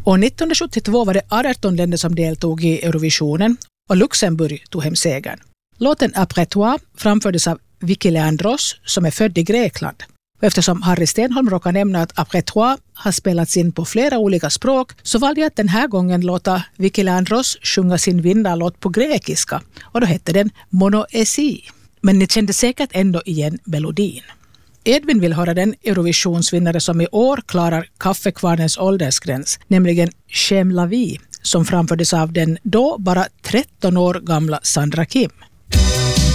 Och 1972 var det 18 länder som deltog i Eurovisionen och Luxemburg tog hem segern. Låten Après toi framfördes av Vicky Leandros som är född i Grekland. Och eftersom Harry Stenholm råkar nämna att Après toi har spelats in på flera olika språk så valde jag att den här gången låta Vicky Leandros sjunga sin vinnarlåt på grekiska. Och då hette den Monoesi. Men ni kände säkert ändå igen melodin. Edvin vill höra den Eurovisionsvinnare som i år klarar kaffekvarnens åldersgräns, nämligen Chem la vie, som framfördes av den då bara 13 år gamla Sandra Kim.